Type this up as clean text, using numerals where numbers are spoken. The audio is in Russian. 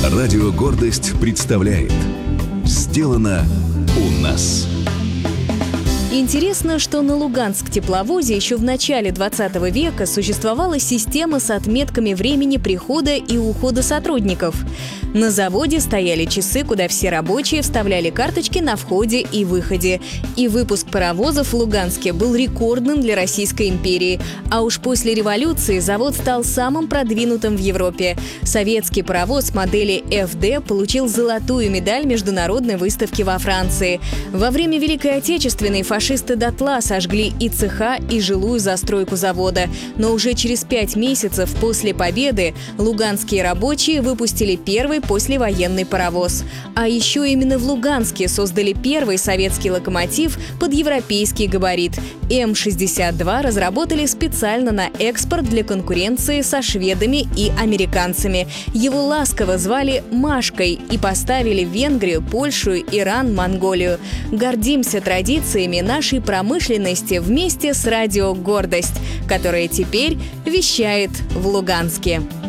Радио «Гордость» представляет «Сделано у нас». Интересно, что на Луганск-тепловозе еще в начале 20 века существовала система с отметками времени прихода и ухода сотрудников. На заводе стояли часы, куда все рабочие вставляли карточки на входе и выходе. И выпуск паровозов в Луганске был рекордным для Российской империи. А уж после революции завод стал самым продвинутым в Европе. Советский паровоз модели ФД получил золотую медаль международной выставки во Франции. Во время Великой Отечественной фашисты дотла сожгли и цеха, и жилую застройку завода. Но уже через 5 месяцев после победы луганские рабочие выпустили первый послевоенный паровоз. А еще именно в Луганске создали первый советский локомотив под европейский габарит. М-62 разработали специально на экспорт для конкуренции со шведами и американцами. Его ласково звали Машкой и поставили в Венгрию, Польшу, Иран, Монголию. Гордимся традициями нашей промышленности вместе с радио «Гордость», которое теперь вещает в Луганске.